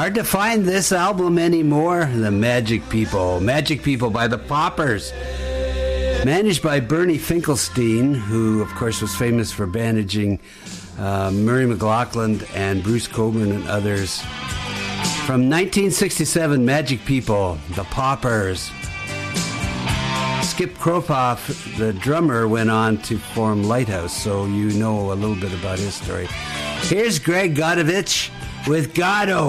Hard to find this album anymore. The Magic People. Magic People by the Poppers. Managed by Bernie Finkelstein, who, of course, was famous for managing Murray McLaughlin and Bruce Cockburn and others. From 1967, Magic People, the Poppers. Skip Kropoff, the drummer, went on to form Lighthouse, so you know a little bit about his story. Here's Greg Godovich with Goddo.